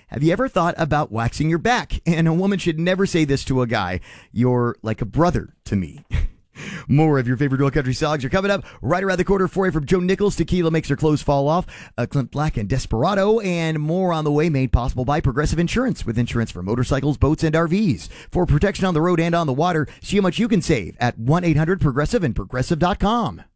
Have you ever thought about waxing your back? And a woman should never say this to a guy. You're like a brother to me. More of your favorite real country songs are coming up right around the corner for you, from Joe Nichols, Tequila Makes Her Clothes Fall Off, Clint Black and Desperado, and more on the way, made possible by Progressive Insurance, with insurance for motorcycles, boats, and RVs. For protection on the road and on the water, see how much you can save at 1-800-PROGRESSIVE and Progressive.com.